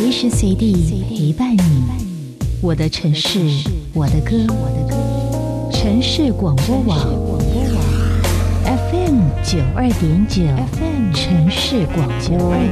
随时随地陪伴你。我的城市，我的歌，城市广播网 FM 92.9，城市广播。